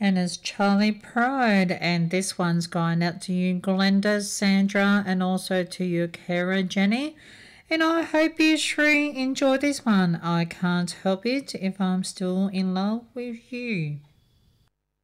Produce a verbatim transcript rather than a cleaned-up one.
And it's Charlie Pride, and this one's going out to you, Glenda, Sandra, and also to you, Kara, Jenny. And I hope you three enjoy this one. I can't help it if I'm still in love with you.